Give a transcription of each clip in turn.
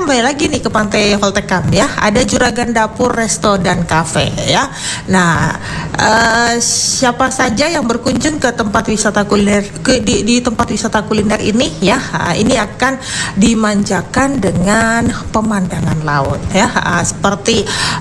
kembali lagi nih ke Pantai Holtekam ya. Ada Juragan Dapur, Resto dan Cafe ya. Nah, siapa saja yang berkunjung ke tempat wisata kuliner di tempat wisata kuliner ini ya, ini akan dimanjakan dengan pemandangan laut ya. Seperti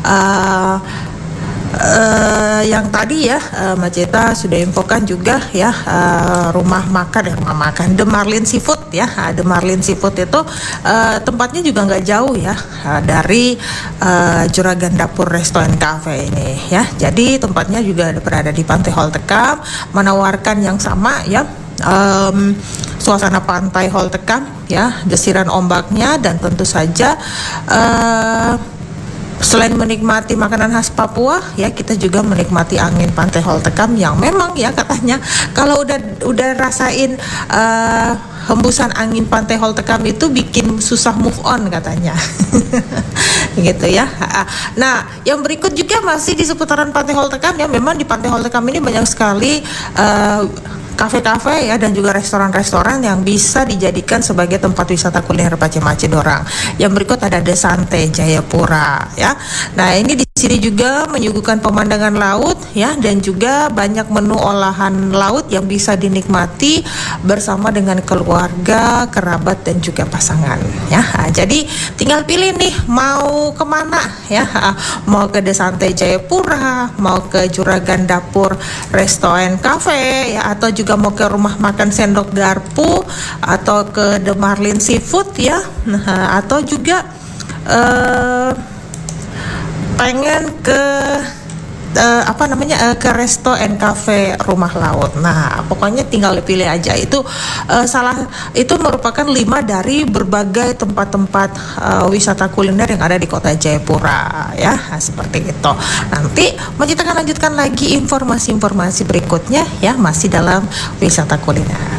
yang tadi ya Mbak Ceta sudah infokan juga ya, rumah makan The Marlin Seafood ya. The Marlin Seafood itu tempatnya juga nggak jauh ya dari Juragan Dapur Resto and Cafe ini ya. Jadi tempatnya juga berada di Pantai Holtekam, menawarkan yang sama ya. Suasana pantai Holtekam ya, desiran ombaknya, dan tentu saja selain menikmati makanan khas Papua ya, kita juga menikmati angin Pantai Holtekam yang memang ya katanya kalau udah rasain hembusan angin Pantai Holtekam itu bikin susah move on katanya. Gitu ya. Nah, yang berikut juga masih di seputaran Pantai Holtekam ya. Memang di Pantai Holtekam ini banyak sekali kafe-kafe ya, dan juga restoran-restoran yang bisa dijadikan sebagai tempat wisata kuliner Pacemaci Dorang. Yang berikut ada The Sante Jayapura ya. Nah, ini di sini juga menyuguhkan pemandangan laut ya, dan juga banyak menu olahan laut yang bisa dinikmati bersama dengan keluarga, kerabat, dan juga pasangan ya. Jadi tinggal pilih nih mau kemana ya. Mau ke The Sante Jayapura, mau ke Juragan Dapur Resto and Cafe ya, atau juga mau ke rumah makan Sendok Garpu, atau ke The Marlin Seafood ya. Atau juga pengen ke ke Resto and Cafe Rumah Laut. Nah, pokoknya tinggal dipilih aja. Itu itu merupakan 5 dari berbagai tempat-tempat wisata kuliner yang ada di Kota Jayapura ya. Seperti itu. Nanti kita akan lanjutkan lagi informasi-informasi berikutnya ya, masih dalam wisata kuliner.